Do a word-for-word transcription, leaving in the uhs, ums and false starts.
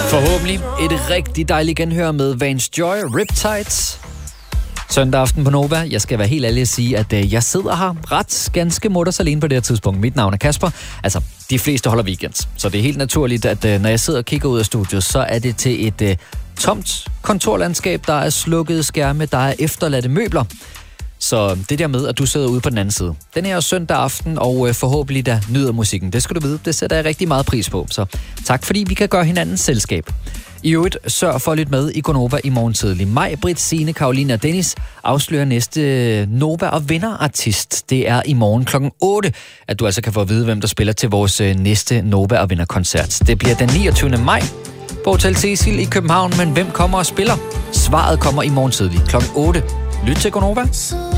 Forhåbentlig et rigtig dejligt genhør med Vance Joy, Riptides. Søndag aften på Nova. Jeg skal være helt ærlig at sige, at øh, jeg sidder her ret ganske mutters alene på det her tidspunkt. Mit navn er Kasper. Altså, de fleste holder weekends. Så det er helt naturligt, at øh, når jeg sidder og kigger ud af studiet, så er det til et øh, tomt kontorlandskab. Der er slukkede skærme, der er efterladte møbler. Så det der med, at du sidder ude på den anden side. Den her søndag aften, og øh, forhåbentlig der nyder musikken. Det skal du vide, det sætter jeg rigtig meget pris på. Så tak fordi vi kan gøre hinandens selskab. I øvrigt, sørg for at lytte med i Gonova i morgen tidlig. Maj, Britt, Signe, Karoline og Dennis afslører næste Nova og vinderartist. Det er i morgen klokken otte, at du altså kan få at vide, hvem der spiller til vores næste Nova og vinderkoncert. Det bliver den niogtyvende maj på Hotel Cecil i København, men hvem kommer og spiller? Svaret kommer i morgen tidlig klokken otte. Lyt til Gonova.